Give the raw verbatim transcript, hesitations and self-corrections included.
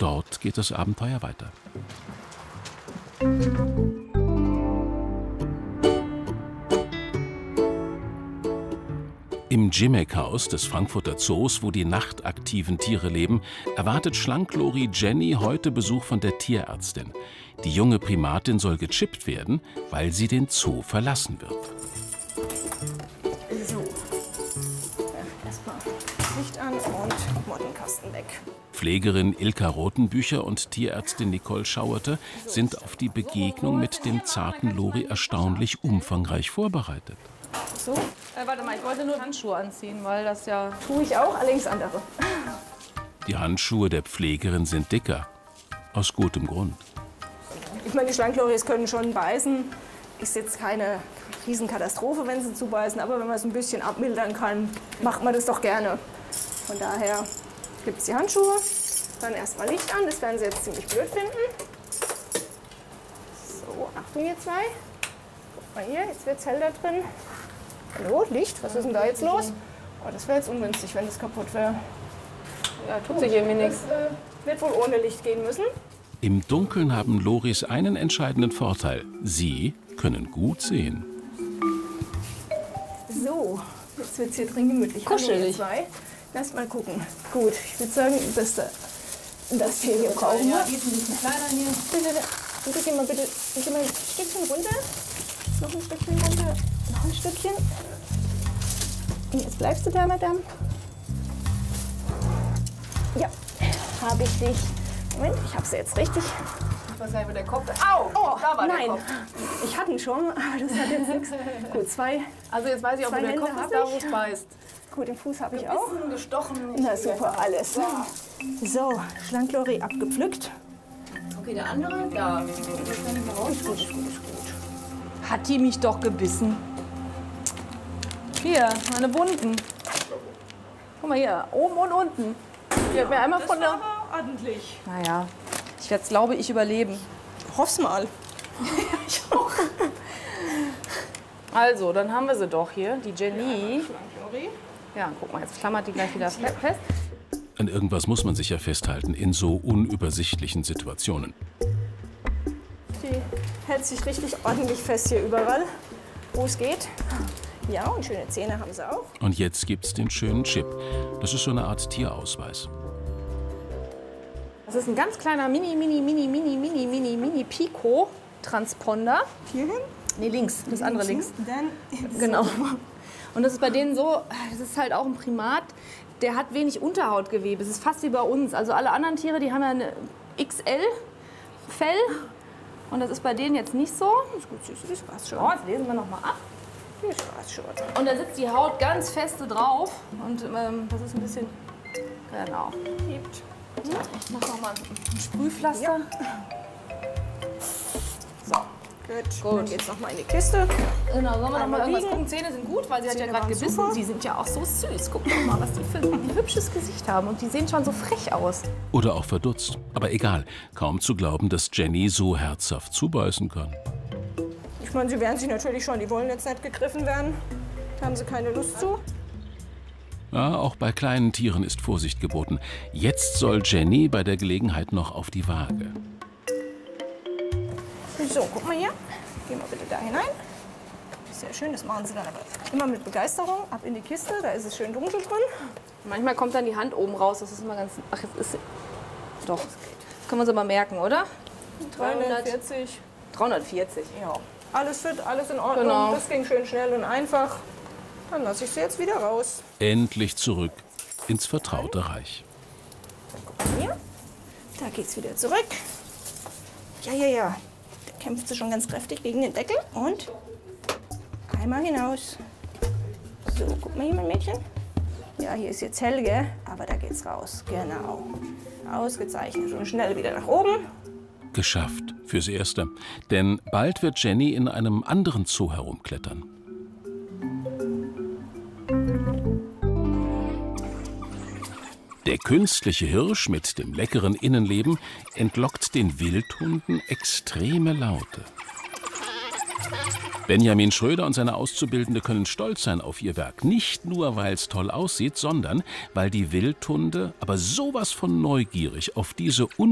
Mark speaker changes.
Speaker 1: dort geht das Abenteuer weiter. Im Gimmick-Haus des Frankfurter Zoos, wo die nachtaktiven Tiere leben, erwartet Schlanklori Jenny heute Besuch von der Tierärztin. Die junge Primatin soll gechippt werden, weil sie den Zoo verlassen wird.
Speaker 2: So, ja, erstmal Licht an und Mottenkasten weg.
Speaker 1: Pflegerin Ilka Rotenbücher und Tierärztin Nicole Schauerte sind auf die Begegnung mit dem zarten Lori erstaunlich umfangreich vorbereitet.
Speaker 2: So,
Speaker 3: Äh, warte mal, ich wollte nur Handschuhe anziehen, weil das ja...
Speaker 2: tue ich auch, allerdings andere.
Speaker 1: Die Handschuhe der Pflegerin sind dicker. Aus gutem Grund.
Speaker 2: Ich meine, die Schlangenloris können schon beißen. Ist jetzt keine Riesenkatastrophe, wenn sie zubeißen, aber wenn man es ein bisschen abmildern kann, macht man das doch gerne. Von daher gibt es die Handschuhe. Dann erstmal Licht an, das werden sie jetzt ziemlich blöd finden. So, Achtung ihr zwei. Guck mal hier, jetzt wird es hell da drin. Hallo, Licht, was ist denn da jetzt los? Oh, das wäre jetzt ungünstig, wenn das kaputt wäre.
Speaker 3: Ja, tut sich irgendwie nichts.
Speaker 2: Das äh, wird wohl ohne Licht gehen müssen.
Speaker 1: Im Dunkeln haben Loris einen entscheidenden Vorteil. Sie können gut sehen.
Speaker 2: So, jetzt wird es hier drin gemütlich.
Speaker 3: Kuschelig.
Speaker 2: Zwei. Lass mal gucken. Gut, ich würde sagen, dass da, das hier hier brauchen wir.
Speaker 3: Ja, die sind ein bisschen kleiner hier.
Speaker 2: Bitte, bitte, geh mal, bitte, geh mal ein Stückchen runter. Noch ein Stückchen runter. Noch ein Stückchen. Und jetzt bleibst du da, Madame. Ja, habe ich dich. Moment, ich habe sie jetzt richtig.
Speaker 3: Ich weiß gar nicht, wo der Kopf ist. Au!
Speaker 2: Oh,
Speaker 3: da war
Speaker 2: nein.
Speaker 3: der Kopf.
Speaker 2: Ich hatte ihn schon, aber das hat jetzt nichts. Gut, zwei.
Speaker 3: Also jetzt weiß ich auch, wo
Speaker 2: Zwei
Speaker 3: der
Speaker 2: Hände
Speaker 3: Kopf
Speaker 2: hab
Speaker 3: ist, da
Speaker 2: ich.
Speaker 3: wo es beißt.
Speaker 2: Gut, den Fuß habe ich auch.
Speaker 3: Gebissen, gestochen.
Speaker 2: Na super, alles. So, Schlanklori abgepflückt.
Speaker 3: Okay, der andere, da.
Speaker 2: Gut, gut, gut, gut.
Speaker 3: Hat die mich doch gebissen. Hier, meine Wunden. Guck mal hier, oben und unten. Die hat mir einmal von der...
Speaker 2: ordentlich.
Speaker 3: Naja, ich werde es, glaube ich, überleben.
Speaker 2: Hoff's mal.
Speaker 3: Ich auch. Also, dann haben wir sie doch hier, die Jenny. Ja, guck mal, jetzt klammert die gleich wieder fest.
Speaker 1: An irgendwas muss man sich ja festhalten in so unübersichtlichen Situationen.
Speaker 2: Die hält sich richtig ordentlich fest hier überall, wo es geht. Ja, und schöne Zähne haben sie auch.
Speaker 1: Und jetzt gibt's den schönen Chip. Das ist so eine Art Tierausweis.
Speaker 3: Das ist ein ganz kleiner Mini, Mini, Mini, Mini, Mini, Mini, Mini Pico-Transponder.
Speaker 2: Hierhin?
Speaker 3: Nee, links, das andere links.
Speaker 2: Dann
Speaker 3: Genau. Und das ist bei denen so, das ist halt auch ein Primat, der hat wenig Unterhautgewebe. Es ist fast wie bei uns. Also alle anderen Tiere, die haben ja eine X L-Fell. Und das ist bei denen jetzt nicht so.
Speaker 2: Das ist gut, süß, das passt schon.
Speaker 3: Oh, jetzt lesen wir noch mal ab.
Speaker 2: Das passt schon.
Speaker 3: Und da sitzt die Haut ganz feste drauf. Und ähm, das ist ein bisschen, genau.
Speaker 2: Gibt.
Speaker 3: Ich mach noch mal ein Sprühpflaster.
Speaker 2: So, gut.
Speaker 3: Gut.
Speaker 2: Dann geht's noch mal in die Kiste.
Speaker 3: Genau, sollen wir noch mal
Speaker 2: Einmal
Speaker 3: irgendwas
Speaker 2: wiegen.
Speaker 3: gucken? Zähne sind gut, weil sie hat ja
Speaker 2: Zähne
Speaker 3: gerade
Speaker 2: waren
Speaker 3: gebissen.
Speaker 2: super.
Speaker 3: Die sind ja auch so süß. Guck doch mal, was die für ein hübsches Gesicht haben. Und die sehen schon so frech aus.
Speaker 1: Oder auch verdutzt. Aber egal, kaum zu glauben, dass Jenny so herzhaft zubeißen kann.
Speaker 2: Ich meine, sie wehren sich natürlich schon. Die wollen jetzt nicht gegriffen werden. Da haben sie keine Lust zu.
Speaker 1: Ja, auch bei kleinen Tieren ist Vorsicht geboten. Jetzt soll Jenny bei der Gelegenheit noch auf die Waage.
Speaker 2: So, guck mal hier. Gehen wir bitte da hinein. Sehr schön, das machen sie dann aber immer mit Begeisterung. Ab in die Kiste, da ist es schön dunkel drin.
Speaker 3: Manchmal kommt dann die Hand oben raus. Das ist immer ganz... Ach, jetzt ist... Doch. Das können wir uns aber merken, oder?
Speaker 2: dreihundertvierzig.
Speaker 3: dreihundertvierzig.
Speaker 2: Ja. Alles fit, alles in Ordnung.
Speaker 3: Genau.
Speaker 2: Das ging schön schnell und einfach. Dann lasse ich sie jetzt wieder raus.
Speaker 1: Endlich zurück ins vertraute Reich.
Speaker 2: Hier. Da geht's wieder zurück. Ja, ja, ja. Da kämpft sie schon ganz kräftig gegen den Deckel. Und einmal hinaus. So, guck mal hier, mein Mädchen. Ja, hier ist jetzt hell, gell? Aber da geht's raus. Genau. Ausgezeichnet. Und schnell wieder nach oben.
Speaker 1: Geschafft, fürs Erste. Denn bald wird Jenny in einem anderen Zoo herumklettern. Der künstliche Hirsch mit dem leckeren Innenleben entlockt den Wildhunden extreme Laute. Benjamin Schröder und seine Auszubildende können stolz sein auf ihr Werk. Nicht nur, weil es toll aussieht, sondern weil die Wildhunde aber sowas von neugierig auf diese un